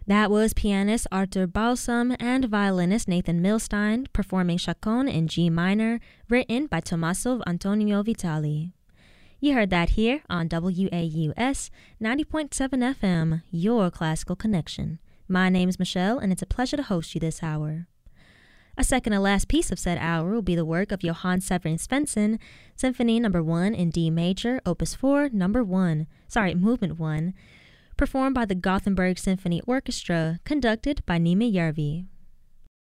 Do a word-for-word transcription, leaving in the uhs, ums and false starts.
That was pianist Arthur Balsam and violinist Nathan Milstein performing Chaconne in G minor, written by Tommaso Antonio Vitali. You heard that here on W A U S ninety point seven F M, your classical connection. My name is Michelle, and it's a pleasure to host you this hour. A second to last piece of said hour will be the work of Johann Severin Svensson, Symphony Number One in D Major, Opus Four, Number One, sorry, Movement One, performed by the Gothenburg Symphony Orchestra, conducted by Nima Järvi.